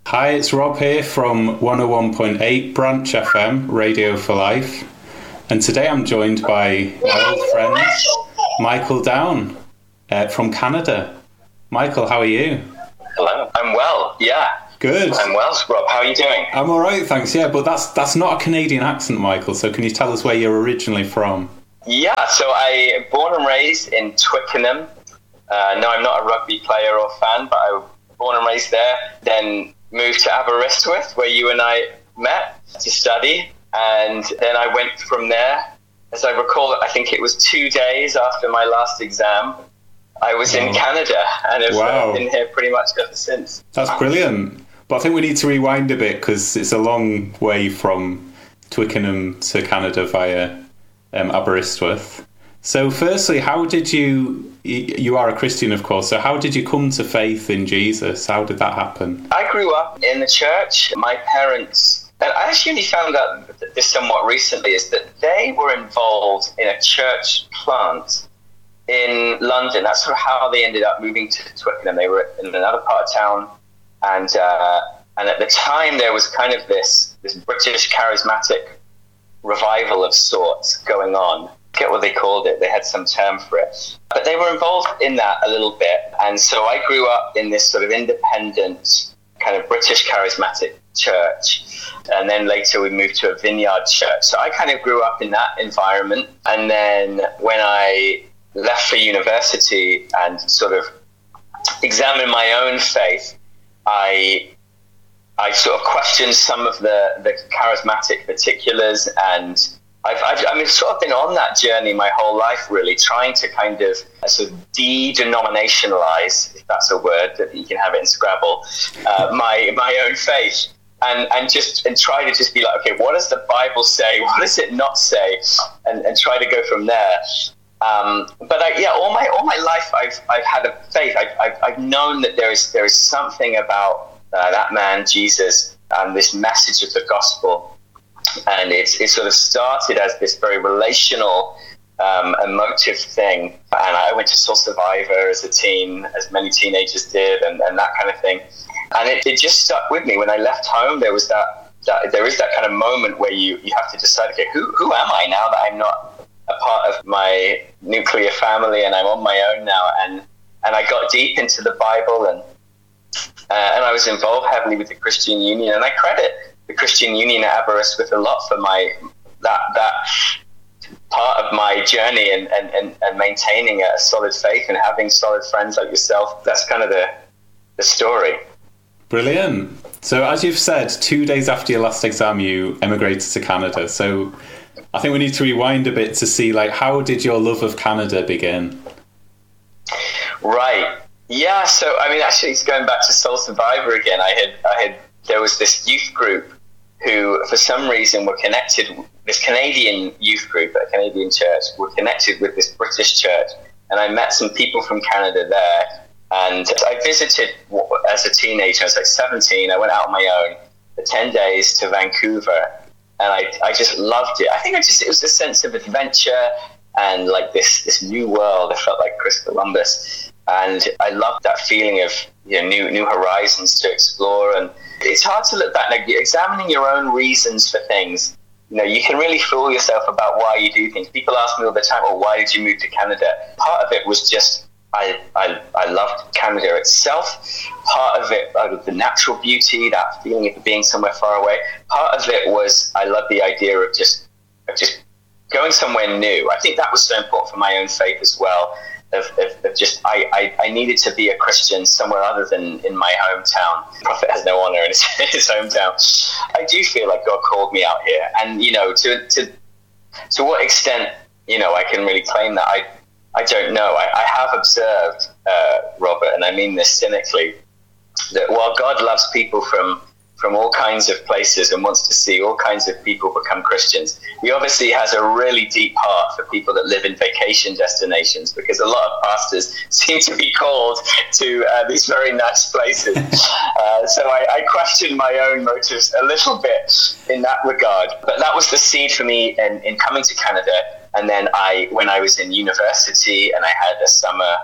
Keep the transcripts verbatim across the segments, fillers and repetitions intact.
Hi, it's Rob here from one oh one point eight Branch F M, Radio for Life. And today I'm joined by my old friend, Michael Down uh, from Canada. Michael, how are you? Hello, I'm well, yeah. Good. I'm well, Rob. How are you doing? I'm all right, thanks. Yeah, but that's that's not a Canadian accent, Michael. So can you tell us where you're originally from? Yeah, so I born and raised in Twickenham. Uh, no, I'm not a rugby player or fan, but I was born and raised there. Then moved to Aberystwyth, where you and I met to study. And then I went from there. As I recall, I think it was two days after my last exam, I was wow. in Canada, and I've wow. been here pretty much ever since. That's brilliant. But I think we need to rewind a bit because it's a long way from Twickenham to Canada via um, Aberystwyth. So firstly, how did you, you are a Christian, of course, so how did you come to faith in Jesus? How did that happen? I grew up in the church. My parents, and I actually found out this somewhat recently, is that they were involved in a church plant in London. That's sort of how they ended up moving to Twickenham. They were in another part of town. And uh, and at the time, there was kind of this this British charismatic revival of sorts going on. I forget what they called it. They had some term for it. But they were involved in that a little bit. And so I grew up in this sort of independent kind of British charismatic church. And then later we moved to a vineyard church. So I kind of grew up in that environment. And then when I left for university and sort of examined my own faith, I I sort of questioned some of the, the charismatic particulars, and I've, I've I mean, sort of been on that journey my whole life, really, trying to kind of sort of de-denominationalize, if that's a word that you can have it in Scrabble, uh, my my own faith, and and just and try to just be like, okay, what does the Bible say? What does it not say? And and try to go from there. Um, but I, yeah, all my all my life I've I've had a faith. I've I've, I've known that there is there is something about uh, that man Jesus and this message of the gospel, and it's it sort of started as this very relational, um, emotive thing. And I went to Soul Survivor as a teen, as many teenagers did, and, and that kind of thing. And it, it just stuck with me. When I left home, there was that, that there is that kind of moment where you you have to decide, okay, who who am I now that I'm not a part of my nuclear family, and I'm on my own now. And, and I got deep into the Bible, and uh, and I was involved heavily with the Christian Union. And I credit the Christian Union at Aberystwyth a lot for my that that part of my journey and, and, and, and maintaining a solid faith and having solid friends like yourself. That's kind of the the story. Brilliant. So as you've said, two days after your last exam, you emigrated to Canada. So I think we need to rewind a bit to see, like, how did your love of Canada begin? Right. Yeah. So, I mean, actually, it's going back to Soul Survivor again. I had, I had, there was this youth group who, for some reason, were connected. This Canadian youth group at a Canadian church were connected with this British church, and I met some people from Canada there. And I visited as a teenager. I was like seventeen. I went out on my own for ten days to Vancouver. And I, I just loved it. I think I just it was a sense of adventure and like this this new world. I felt like Chris Columbus, and I loved that feeling of, you know, new new horizons to explore. And it's hard to look back, like examining your own reasons for things. You know, you can really fool yourself about why you do things. People ask me all the time, "Well, why did you move to Canada?" Part of it was just I I, I loved Canada itself. Part of it, uh, the natural beauty, that feeling of being somewhere far away. Part of it was I love the idea of just of just going somewhere new. I think that was so important for my own faith as well. Of, of, of just I, I, I needed to be a Christian somewhere other than in my hometown. The prophet has no honor in his, his hometown. I do feel like God called me out here, and you know, to to to what extent, you know, I can really claim that I. I don't know. I, I have observed, uh, Robert, and I mean this cynically, that while God loves people from from all kinds of places and wants to see all kinds of people become Christians, he obviously has a really deep heart for people that live in vacation destinations, because a lot of pastors seem to be called to uh, these very nice places. uh, so I, I question my own motives a little bit in that regard. But that was the seed for me in, in coming to Canada. And then I, when I was in university and I had a summer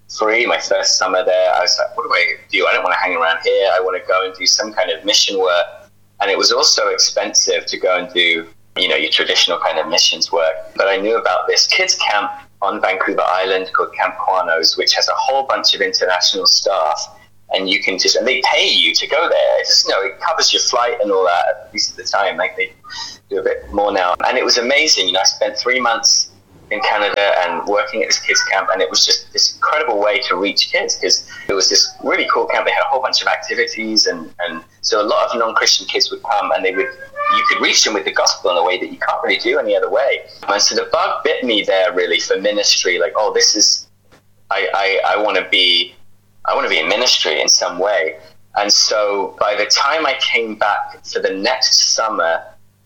three, my first summer there, I was like, what do I do? I don't want to hang around here. I want to go and do some kind of mission work. And it was also expensive to go and do, you know, your traditional kind of missions work. But I knew about this kids camp on Vancouver Island called Camp Quanos, which has a whole bunch of international staff. And you can just, and they pay you to go there. It's just, you know, it covers your flight and all that, at least at the time. Like they do a bit more now. And it was amazing. You know, I spent three months in Canada and working at this kids camp, and it was just this incredible way to reach kids, because it was this really cool camp. They had a whole bunch of activities, and, and so a lot of non-Christian kids would come, and they would, you could reach them with the gospel in a way that you can't really do any other way. And so the bug bit me there really for ministry, like, oh, this is, I, I, I want to be, I want to be in ministry in some way. And so by the time I came back for the next summer,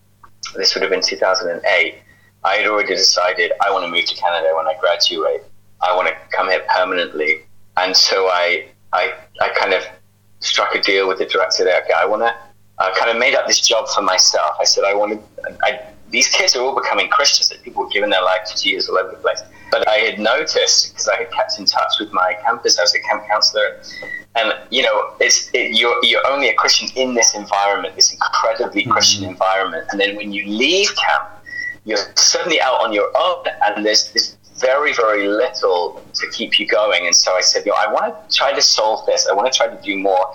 this would have been two thousand eight, I had already decided I want to move to Canada when I graduate. I want to come here permanently. And so I I, I kind of struck a deal with the director there. Okay, I want to, I kind of made up this job for myself. I said, I want to, I, these kids are all becoming Christians, that people are giving their life to Jesus all over the place. But I had noticed, because I had kept in touch with my campus, I was a camp counselor, and you know, it's it, you're you're only a Christian in this environment, this incredibly mm-hmm. Christian environment, and then when you leave camp, you're suddenly out on your own, and there's this very very little to keep you going. And so I said, you know, I want to try to solve this. I want to try to do more.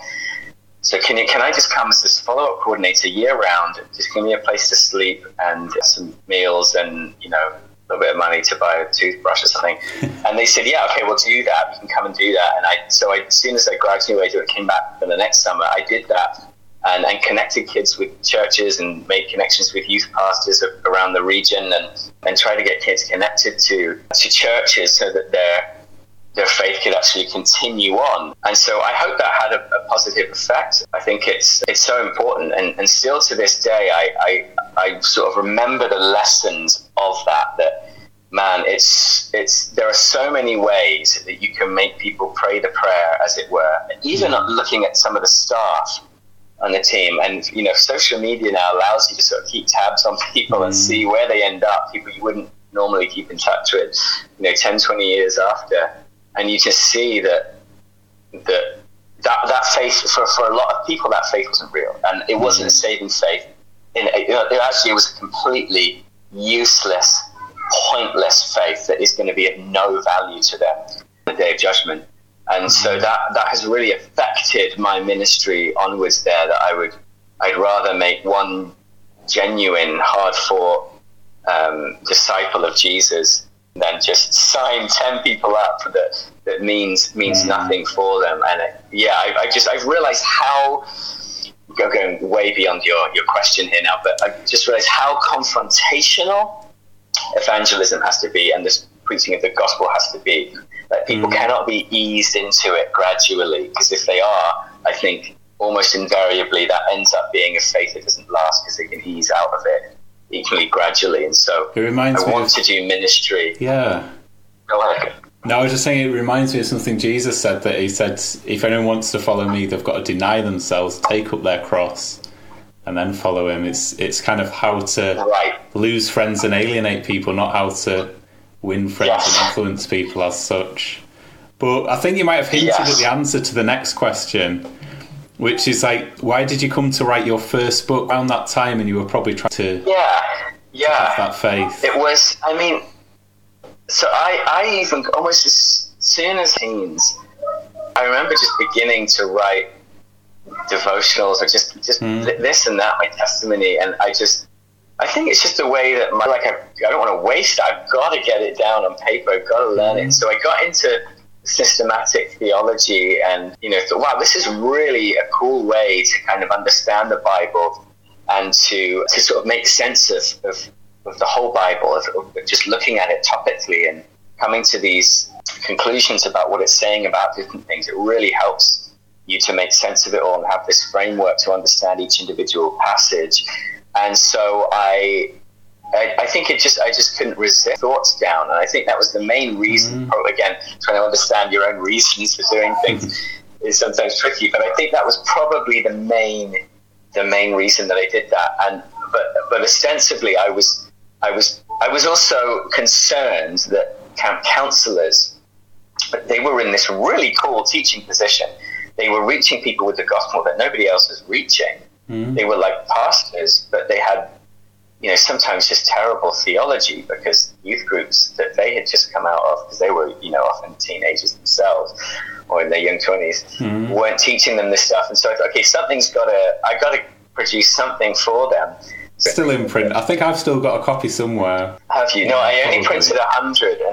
So can you, can I just come as this follow-up coordinator year-round? Just give me a place to sleep and some meals and, you know, a little bit of money to buy a toothbrush or something. And they said, yeah, okay, we'll do that. You can come and do that. And I, so I, as soon as I graduated, I came back for the next summer, I did that and, and connected kids with churches and made connections with youth pastors around the region, and, and tried to get kids connected to, to churches so that they're, their faith could actually continue on. And so I hope that had a, a positive effect. I think it's it's so important, and, and still to this day I, I I sort of remember the lessons of that, that man, it's it's there are so many ways that you can make people pray the prayer, as it were. Even looking at some of the staff on the team, and you know, social media now allows you to sort of keep tabs on people mm. and see where they end up, people you wouldn't normally keep in touch with, you know, ten, twenty years after. And you just see that that that, that faith, for, for a lot of people, that faith wasn't real, and it wasn't a saving faith. In, you know, it actually was a completely useless, pointless faith that is going to be of no value to them on the day of judgment. And so that that has really affected my ministry onwards there. That I would, I'd rather make one genuine, hard-fought um, disciple of Jesus than just sign ten people up that that means means mm. nothing for them. And it, yeah, I, I just I've realized how, going way beyond your your question here now, but I just realized how confrontational evangelism has to be, and this preaching of the gospel has to be. That people mm. cannot be eased into it gradually, because if they are, I think almost invariably that ends up being a faith that doesn't last, because they can ease out of it equally gradually. And so it reminds I me want of, to do ministry. Yeah. Go ahead. No, I was just saying it reminds me of something Jesus said, that he said, if anyone wants to follow me, they've got to deny themselves, take up their cross, and then follow him. It's it's kind of how to right. lose friends and alienate people, not how to win friends yes. and influence people as such. But I think you might have hinted yes. at the answer to the next question, which is like, why did you come to write your first book around that time? And you were probably trying to, yeah, yeah, to have that faith. It was, I mean, so I, I even, almost as soon as teens, I remember just beginning to write devotionals, or just, just mm. this and that, my testimony. And I just, I think it's just a way that my, like, I, I don't want to waste it. I've got to get it down on paper. I've got to learn mm. it. So I got into systematic theology, and you know, thought, wow, this is really a cool way to kind of understand the Bible, and to to sort of make sense of of, of the whole Bible, of, of just looking at it topically and coming to these conclusions about what it's saying about different things. It really helps you to make sense of it all and have this framework to understand each individual passage. And so I I, I think it just I just couldn't resist thoughts down, and I think that was the main reason. Mm. Probably, again, trying to understand your own reasons for doing things is sometimes tricky, but I think that was probably the main the main reason that I did that. And but but ostensibly, I was I was I was also concerned that camp counselors but they were in this really cool teaching position. They were reaching people with the gospel that nobody else was reaching. Mm. They were like pastors, but they had, you know, sometimes just terrible theology, because youth groups that they had just come out of, because they were, you know, often teenagers themselves or in their young twenties, mm. weren't teaching them this stuff. And so I thought, okay, something's got to, I got to produce something for them. Still in print. I think I've still got a copy somewhere. Have you? No, I only Probably. printed a hundred.